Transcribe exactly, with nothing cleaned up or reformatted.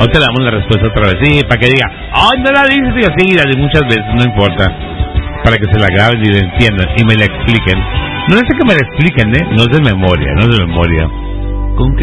Ahorita le damos la respuesta otra vez. Sí, para que diga, ay, no la dices y así, la de muchas veces, no importa. Para que se la graben y la entiendan y me la expliquen. No es que me la expliquen, ¿eh? No es de memoria, no es de memoria. ¿Con qué